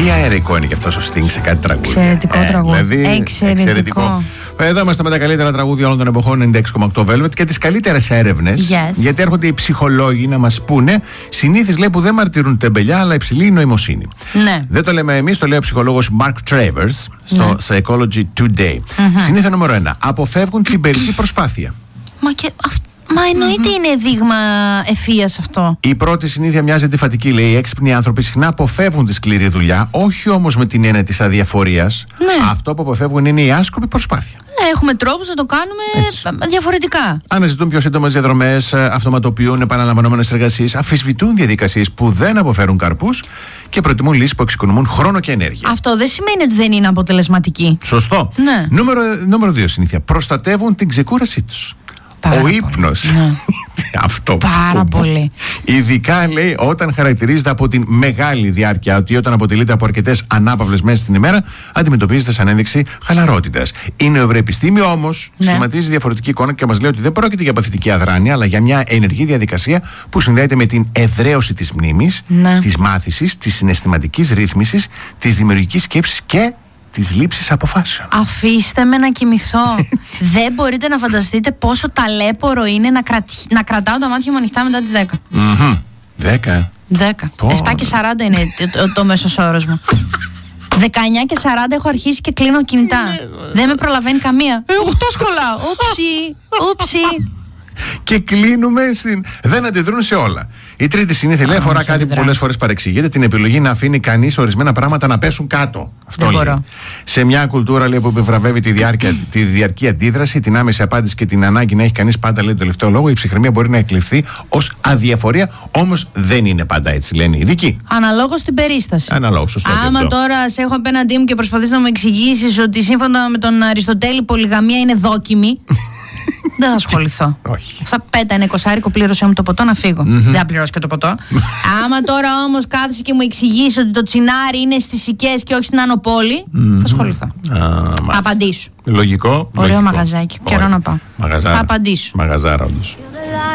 Τι αερικό είναι και αυτό ο Sting σε κάτι τραγούδι. Εξαιρετικό τραγούδι. Δηλαδή, εξαιρετικό. Εδώ είμαστε με τα καλύτερα τραγούδια όλων των εποχών, 96,8 Velvet, και τις καλύτερες έρευνες. Yes. Γιατί έρχονται οι ψυχολόγοι να μας πούνε, συνήθως λέει που δεν μαρτυρούν τεμπελιά, αλλά υψηλή νοημοσύνη. Ναι. Δεν το λέμε εμείς, το λέει ο ψυχολόγος Mark Travers στο Psychology Today. Συνήθεια νούμερο 1. Αποφεύγουν την περιττή προσπάθεια. Μα εννοείται είναι δείγμα ευφυΐας αυτό. Η πρώτη συνήθεια μοιάζει αντιφατική, λέει. Οι έξυπνοι άνθρωποι συχνά αποφεύγουν τη σκληρή δουλειά, όχι όμως με την έννοια της αδιαφορίας. Ναι. Αυτό που αποφεύγουν είναι η άσκοπη προσπάθεια. Ναι, έχουμε τρόπους να το κάνουμε διαφορετικά. Αναζητούν πιο σύντομες διαδρομές, αυτοματοποιούν επαναλαμβανόμενες εργασίες, αμφισβητούν διαδικασίες που δεν αποφέρουν καρπούς και προτιμούν λύσεις που εξοικονομούν χρόνο και ενέργεια. Αυτό δεν σημαίνει ότι δεν είναι αποτελεσματικοί. Σωστό. Ναι. Νούμερο 2 συνήθεια. Προστατεύουν την ξεκούρασή τους. Ο ύπνος. Ναι. Αυτό Πάρα πολύ. Ειδικά λέει όταν χαρακτηρίζεται από την μεγάλη διάρκεια, ότι όταν αποτελείται από αρκετές ανάπαυλες μέσα στην ημέρα, αντιμετωπίζεται σαν ένδειξη χαλαρότητας. Η νεοευρωεπιστήμη όμως σχηματίζει διαφορετική εικόνα και μας λέει ότι δεν πρόκειται για παθητική αδράνεια, αλλά για μια ενεργή διαδικασία που συνδέεται με την εδραίωση της μνήμης, της μάθησης, της συναισθηματικής ρύθμισης, της δημιουργικής σκέψης και της λήψης αποφάσεων. Αφήστε με να κοιμηθώ. Δεν μπορείτε να φανταστείτε πόσο ταλέπορο είναι να κρατάω τα μάτια μου ανοιχτά μετά τις 10. 10. 7 και 40 είναι το μέσος όρος μου. 19 και 40 έχω αρχίσει και κλείνω κινητά. Δεν με προλαβαίνει καμία. 8 σχολάω. Ούψι. Και κλείνουμε στην. Δεν αντιδρούν σε όλα. Η τρίτη συνήθεια λέει αφορά κάτι που πολλές φορές παρεξηγείται, την επιλογή να αφήνει κανείς ορισμένα πράγματα να πέσουν κάτω. Αυτό λέει. Μπορώ. Σε μια κουλτούρα λέει, που επιβραβεύει τη διαρκή αντίδραση, την άμεση απάντηση και την ανάγκη να έχει κανείς πάντα, λέει, το τελευταίο λόγο, η ψυχραιμία μπορεί να εκλειφθεί ως αδιαφορία, όμως δεν είναι πάντα έτσι, λένε οι ειδικοί. Αναλόγως την περίσταση. Αναλόγως, σωστό. Άμα τώρα σε έχω απέναντί μου και προσπαθείς να μου εξηγήσεις ότι σύμφωνα με τον Αριστοτέλη η πολυγαμία είναι δόκιμη. Δεν θα ασχοληθώ. Όχι. Θα πέτα ένα 20άρικο, πλήρωσέ μου το ποτό να φύγω. Δεν θα πληρώσω και το ποτό. Άμα τώρα όμως κάθεσαι και μου εξηγήσει ότι το τσινάρι είναι στις Σικές και όχι στην Άνω Πόλη, θα ασχοληθώ. Απαντήσω. Λογικό. Ωραίο μαγαζάκι. Καιρό να πάω. Μαγαζάρα. Θα απαντήσω. Μαγαζάρα, όντως.